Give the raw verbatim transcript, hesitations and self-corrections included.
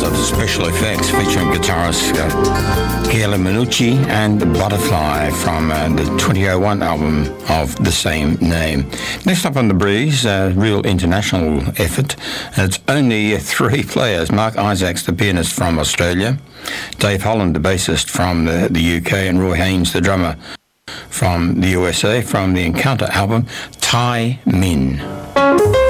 sounds of special effects featuring guitarist uh, Gail Minucci and Butterfly from uh, the twenty oh one album of the same name. Next up on The Breeze, a real international effort. It's only three players. Mark Isaacs, the pianist from Australia, Dave Holland, the bassist from the, the U K, and Roy Haynes, the drummer from the U S A, from the Encounter album, Tai Min.